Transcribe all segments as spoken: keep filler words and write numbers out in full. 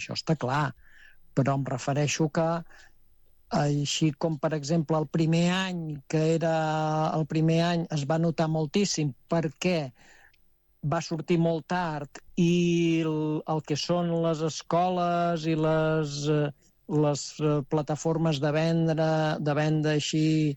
això està clar, però em refereixo que així com per exemple el primer any que era el primer any es va notar moltíssim perquè va sortir molt tard i el, el que són les escoles i les, les plataformes de venda, de venda així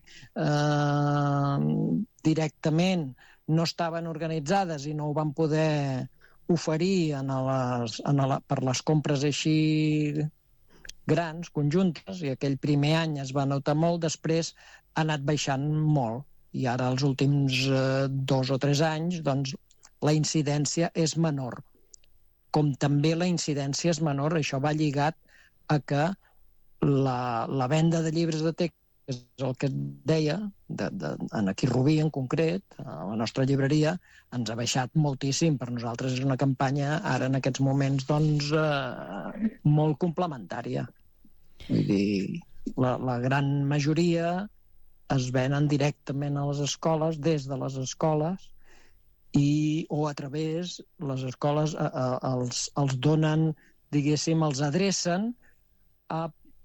eh, directament no estaven organitzades i no ho van poder oferir en les, en la, per les compres així grans, conjuntes, i aquell primer any es va notar molt, després ha anat baixant molt, i ara els últims eh, dos o tres anys doncs la incidència és menor. Com també la incidència és menor, això va lligat a que la, la venda de llibres de text, és el que et deia, de, de, en aquí Rubí en concret, a la nostra llibreria, ens ha baixat moltíssim. Per nosaltres és una campanya, ara en aquests moments, doncs, eh, molt complementària. Vull dir, la, la gran majoria es venen directament a les escoles, des de les escoles, i, o a través, les escoles a, a, els, els donen, diguéssim, els adrecen a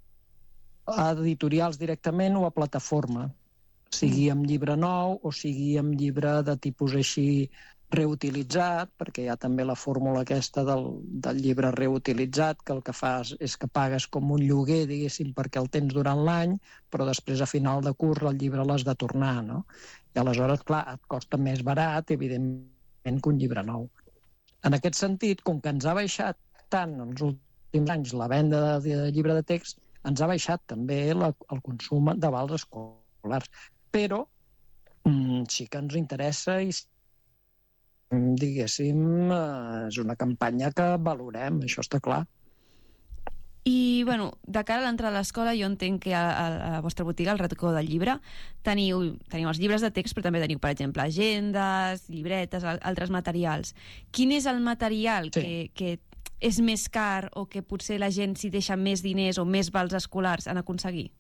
a editorials directament o a plataforma, sigui amb llibre nou o sigui amb llibre de tipus així reutilitzat, perquè hi ha també la fórmula aquesta del, del llibre reutilitzat, que el que fas és que pagues com un lloguer, diguéssim, perquè el tens durant l'any, però després a final de curs el llibre l'has de tornar, no? I aleshores, clar, et costa més barat, evidentment, que un llibre nou. En aquest sentit, com que ens ha baixat tant els últims anys la venda de, de llibre de text, ens ha baixat també la, el consum de vals escolars. Però mm, sí que ens interessa i diguéssim, eh, és una campanya que valorem, això està clar. I, bueno, de cara a l'entrada a l'escola, jo entenc que a, a, a la vostra botiga, al Racó del Llibre, teniu, teniu els llibres de text, però també teniu, per exemple, agendes, llibretes, altres materials. Quin és el material sí. que, que és més car o que potser la gent s'hi deixa més diners o més vals escolars en aconseguir?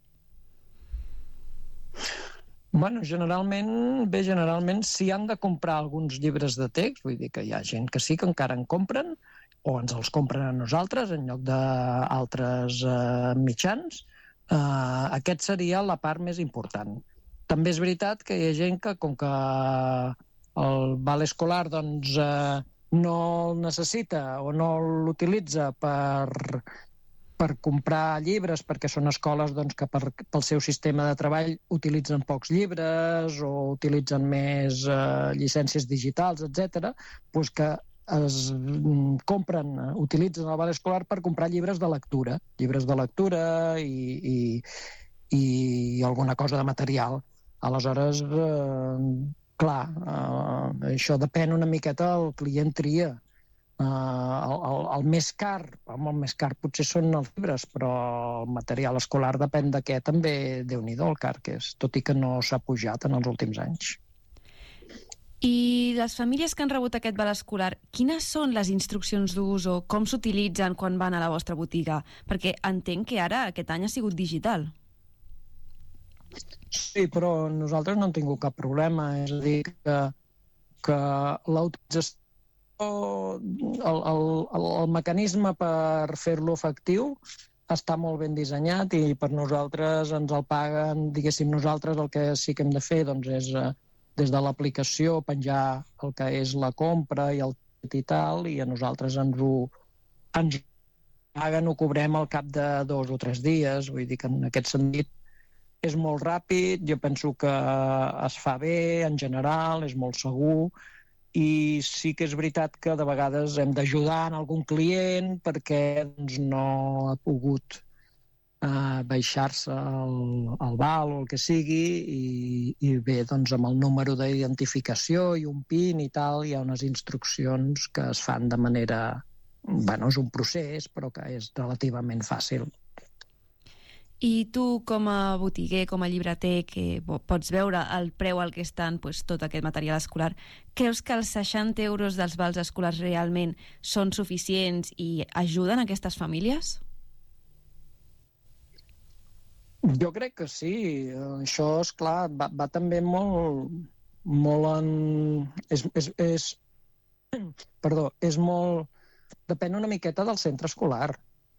Bueno, generalment, bé, generalment, si han de comprar alguns llibres de text, vull dir que hi ha gent que sí que encara en compren, o ens els compren a nosaltres en lloc d'altres eh, mitjans, eh, aquest seria la part més important. També és veritat que hi ha gent que, com que el val escolar, doncs, eh, no el necessita o no l'utilitza per, per comprar llibres, perquè són escoles doncs, que per, pel seu sistema de treball utilitzen pocs llibres o utilitzen més eh, llicències digitals, etcètera, doncs que es compren, utilitzen el val escolar per comprar llibres de lectura, llibres de lectura i, i, i alguna cosa de material. Aleshores, eh, clar, eh, això depèn una miqueta, el client tria. Uh, el, el, el més car, home, el més car potser són els llibres, però el material escolar depèn de què també, Déu-n'hi-do el car que és, tot i que no s'ha pujat en els últims anys. I les famílies que han rebut aquest val escolar, quines són les instruccions d'ús o com s'utilitzen quan van a la vostra botiga? Perquè entenc que ara aquest any ha sigut digital. Sí, però nosaltres no hem tingut cap problema, és a dir, que, que la utilització El, el, el mecanisme per fer-lo efectiu està molt ben dissenyat i per nosaltres ens el paguen, diguéssim, nosaltres el que sí que hem de fer doncs, és des de l'aplicació penjar el que és la compra i el i tal, i a nosaltres ens ho ens paguen, ho cobrem al cap de dos o tres dies, vull dir que en aquest sentit és molt ràpid, jo penso que es fa bé en general, és molt segur. I sí que és veritat que de vegades hem d'ajudar en algun client perquè doncs, no ha pogut eh, baixar-se el, el val o el que sigui i, i bé, doncs amb el número d'identificació i un PIN i tal hi ha unes instruccions que es fan de manera, bueno, és un procés però que és relativament fàcil. I tu, com a botiguer, com a llibreter, que pots veure el preu al que estan pues, tot aquest material escolar, creus que els seixanta euros dels vals escolars realment són suficients i ajuden aquestes famílies? Jo crec que sí. Això, és clar, va, va també molt, molt en... És, és, és, perdó, és molt... Depèn una miqueta del centre escolar.